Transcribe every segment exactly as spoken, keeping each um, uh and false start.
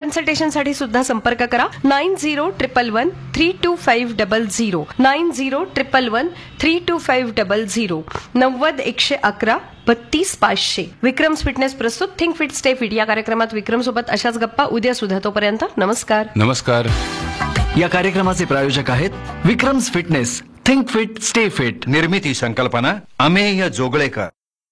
कन्सल्टेशनसाठी सुद्धा संपर्क करा nine zero triple one three to five double zero nine zero triple one three to five double zero नव्वद एकशे अकरा बत्तीस पाचशे. विक्रम्स फिटनेस प्रस्तुत थिंक फिट स्टे फिट या कार्यक्रमात विक्रम सोबत अशाच गप्पा उद्या सुद्धा. तोपर्यंत नमस्कार. नमस्कार. या कार्यक्रमाचे प्रायोजक आहेत Vikram's fitness think fit stay fit. निर्मिती संकल्पना अमेय जोगळेकर.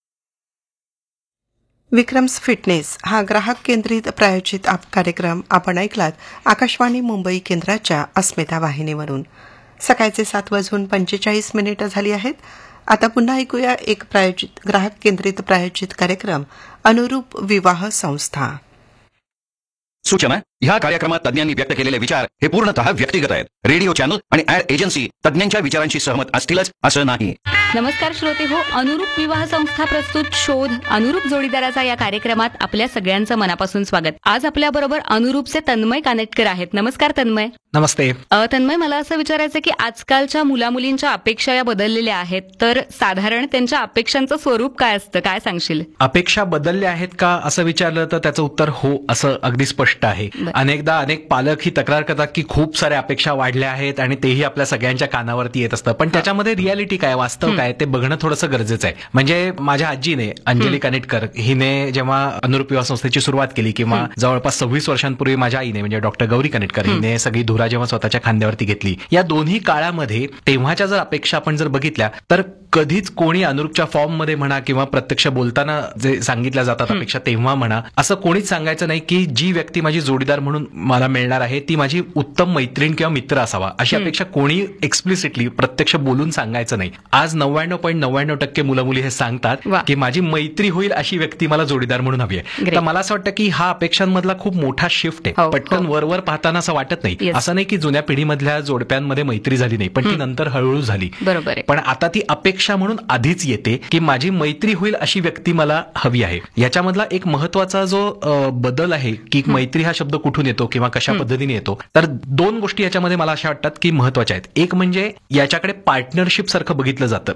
विक्रम्स फिटनेस हा ग्राहक केंद्रित प्रायोजित आप कार्यक्रम आपण ऐकलात आकाशवाणी मुंबई केंद्राच्या अस्मिता वाहिनीवरून. सकाळचे सात वाजून पंचेचाळीस मिनिटं झाली आहेत. आता पुन्हा ऐकूया एक प्रायोजित ग्राहक केंद्रित प्रायोजित कार्यक्रम अनुरूप विवाह संस्था. सूचना ह्या कार्यक्रमात तज्ञांनी व्यक्त केलेले विचार हे पूर्णतः व्यक्तिगत आहेत. रेडिओ चॅनल आणि ऍड एजन्सी तज्ञांच्या विचारांशी सहमत असतीलच असं नाही. नमस्कार श्रोते हो, अनुरूप विवाह संस्था प्रस्तुत शोध अनुरूप जोडीदाराचा या कार्यक्रमात आपल्या सगळ्यांचं मनापासून स्वागत. आज आपल्या बरोबर अनुरूपचे तन्मय कानेटकर आहेत. नमस्कार तन्मय. नमस्ते. तन्मय, मला असं विचारायचं की आजकालच्या मुलामुलींच्या अपेक्षा या बदललेल्या आहेत, तर साधारण त्यांच्या अपेक्षांचं स्वरूप काय असतं, काय सांगशील? अपेक्षा बदलल्या आहेत का असं विचारलं तर त्याचं उत्तर हो असं अगदी स्पष्ट आहे. अनेकदा अनेक पालक ही तक्रार करतात की खूप साऱ्या अपेक्षा वाढल्या आहेत आणि तेही आपल्या सगळ्यांच्या कानावरती येत असतं, पण त्याच्यामध्ये रियालिटी काय, वास्तव काय ते बघणं थोडंसं गरजेचं आहे. म्हणजे माझ्या आजीने अंजली कानेटकर हिने जेव्हा अनुरूप विवाह संस्थेची सुरुवात केली किंवा जवळपास सव्वीस वर्षांपूर्वी माझ्या आईने म्हणजे डॉक्टर गौरी कानेटकर हिने सगळी धुरा जेव्हा स्वतःच्या खांद्यावरती घेतली, या दोन्ही काळामध्ये तेव्हाच्या जर अपेक्षा आपण जर बघितल्या तर कधीच कोणी अनुरूपच्या फॉर्म मध्ये म्हणा किंवा प्रत्यक्ष बोलताना जे सांगितल्या जातात अपेक्षा तेव्हा म्हणा असं कोणीच सांगायचं नाही की जी व्यक्ती माझी जोडीदार म्हणून मला मिळणार आहे ती माझी उत्तम मैत्रीण किंवा मित्र असावा, अशी अपेक्षा कोणी एक्सप्लिसिटली प्रत्यक्ष बोलून सांगायचं नाही. आज नव्याण्णव पॉईंट नव्याण्णव टक्के मुलं मुली हे सांगतात की माझी मैत्री होईल अशी व्यक्ती मला जोडीदार म्हणून हवी आहे. तर मला असं वाटतं की हा अपेक्षांमधला खूप मोठा शिफ्ट आहे. पटकन वरवर पाहताना असं वाटत नाही. असं नाही की जुन्या पिढीमधल्या जोडप्यांमध्ये मैत्री झाली नाही, पण ती नंतर हळूहळू झाली. बरोबर. पण आता ती अपेक्षा म्हणून आधीच येते की माझी मैत्री होईल अशी व्यक्ती मला हवी आहे. याच्यामधला एक महत्वाचा जो बदल आहे की मैत्री हा शब्द कुठून येतो किंवा कशा पद्धतीने येतो, तर दोन गोष्टी याच्यामध्ये मला अशा वाटतात की महत्वाच्या आहेत. एक म्हणजे याच्याकडे पार्टनरशिप सारखं बघितलं जातं.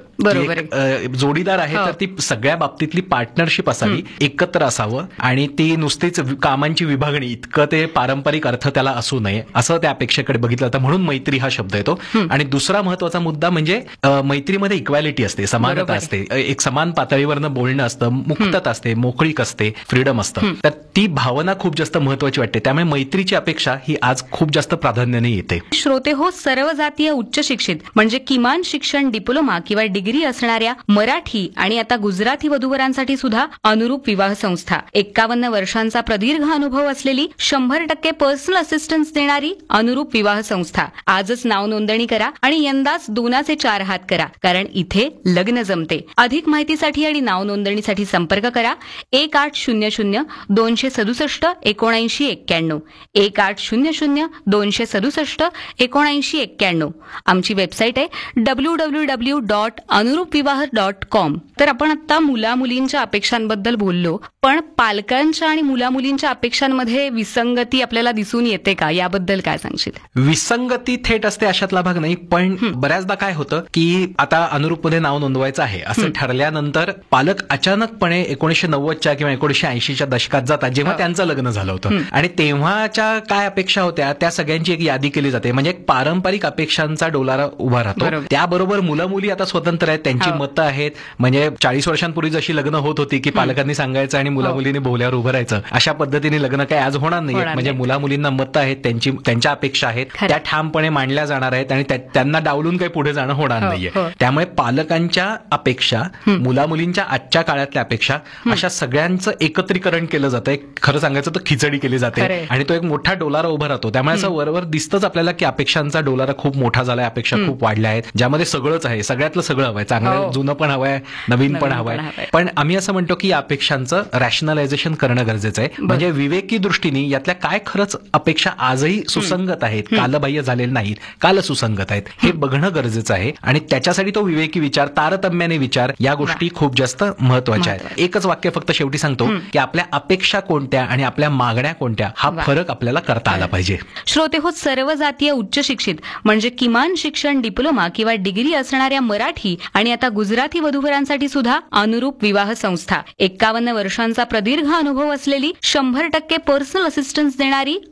जोडीदार आहे तर ती सगळ्या बाबतीतली पार्टनरशिप असावी, एकत्र असावं आणि ती नुसतीच कामांची विभागणी इतकं ते पारंपरिक अर्थ त्याला असू नये असं त्या अपेक्षेकडे बघितलं जातं. म्हणून मैत्री हा शब्द येतो. आणि दुसरा महत्वाचा मुद्दा म्हणजे मैत्रीमध्ये इक्वॅलिटी असते, समानता असते, एक समान पातळीवरनं बोलणं असतं, मुक्तता असते, मोकळीक असते, फ्रीडम असतं. तर ती भावना खूप जास्त महत्वाची वाटते. त्यामुळे मैत्रीची अपेक्षा ही आज खूप जास्त प्राधान्याने येते. श्रोते हो, सर्व जातीय उच्च शिक्षित म्हणजे किमान शिक्षण डिप्लोमा किंवा डिग्री असणाऱ्या मराठी आणि आता गुजराती वधूवरांसाठी सुद्धा अनुरूप विवाह संस्था, एक्कावन्न वर्षांचा प्रदीर्घ अनुभव असलेली, शंभर टक्के पर्सनल असिस्टन्स देणारी अनुरूप विवाह संस्था. आजच नाव नोंदणी करा आणि यंदाच दोनाचे चार हात करा, कारण इथे लग्न जमते. अधिक माहितीसाठी आणि नाव नोंदणीसाठी संपर्क करा एक आठ शून्य शून्य दोनशे सदुसष्ट एकोणऐंशी एक्क्याण्णव एक आठ शून्य शून्य दोनशे सदुसष्ट एकोणऐंशी एक्क्याण्णव. आमची वेबसाईट आहे डब्ल्यू डब्ल्यू डब्ल्यू डॉट अनुरूप विवाह डॉट कॉम. तर आपण आता मुला मुलींच्या अपेक्षांबद्दल बोललो, पण पालकांच्या आणि मुला मुलींच्या अपेक्षांमध्ये विसंगती आपल्याला दिसून येते का, याबद्दल काय सांगशील? विसंगती थेट असते अशातला भाग नाही, पण बऱ्याचदा काय होतं की आता अनुरूपमध्ये नाव नोंदवायचं आहे असं ठरल्यानंतर पालक अचानकपणे एकोणीशे नव्वदच्या किंवा एकोणीशे ऐंशीच्या दशकात जातात जेव्हा त्यांचं लग्न झालं होतं आणि तेव्हाच्या काय अपेक्षा होत्या त्या सगळ्यांची एक यादी केली जाते. म्हणजे एक पारंपरिक अपेक्षांचा डोलारा उभा राहतो. त्याबरोबर मुलं मुली आता स्वतंत्र आहेत, त्यांची मतं आहेत. म्हणजे चाळीस वर्षांपूर्वी जशी लग्न होत होती की पालकांनी सांगायचं आणि मुला मुलींनी बोल्यावर उभं राहायचं, अशा पद्धतीने लग्न काही आज होणार नाही. म्हणजे मुला मुलींना मतं आहेत, त्यांची त्यांच्या अपेक्षा आहेत, त्या ठामपणे मांडल्या जाणार आहेत आणि त्यांना डावलून काही पुढे जाणं होणार नाहीये. त्यामुळे पालकांच्या अपेक्षा, मुला मुलींच्या आजच्या काळातल्या अपेक्षा, अशा सगळ्यांचं एकत्रीकरण केलं जातं. खरं सांगायचं तर खिचडी केली जाते आणि तो एक मोठा डोलारा उभा राहतो. त्यामुळे असं वरवर दिसतंच आपल्याला की अपेक्षांचा डोलारा खूप मोठा झालाय, अपेक्षा खूप वाढल्या आहेत, ज्यामध्ये सगळंच आहे, सगळ्यातलं सगळं हवंय, चांगलं जुनं पण हवंय, नवीन पण हवंय. पण आम्ही असं म्हणतो की या अपेक्षांचं रॅशनलायझेशन करणं गरजेचं आहे. म्हणजे विवेकी दृष्टीने यातल्या काय खरंच अपेक्षा आजही सुसंगत आहेत, कालबाह्य झालेल्या नाहीत, काल सुसंगत आहेत, हे बघणं गरजेचं आहे. आणि त्याच्यासाठी तो विवेकी विचार, तारतम्याने विचार, या गोष्टी खूप जास्त महत्वाच्या आहेत. एकच वाक्य फक्त शेवटी सांगतो की आपल्या अपेक्षा कोणत्या आणि आपल्या मागण्या कोणत्या हा फरक आपल्याला करता आला पाहिजे. श्रोते हो, सर्व जातीय उच्च शिक्षित म्हणजे किमान शिक्षण डिप्लोमा किंवा डिग्री असणाऱ्या मराठी आणि आता गुजराती वधूवरांसाठी सुद्धा अनुरूप विवाह संस्था, एक्कावन्न वर्षांचा प्रदीर्घ अनुभव असलेली, शंभर टक्के पर्सनल असिस्टन्स देणारी